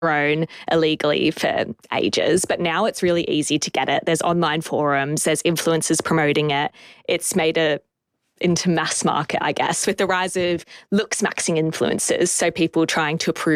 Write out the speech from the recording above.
grown illegally for ages, but now it's really easy to get it. There's online forums, there's influencers promoting it. It's made it into mass market, I guess, with the rise of looks maxing influencers. So people trying to approve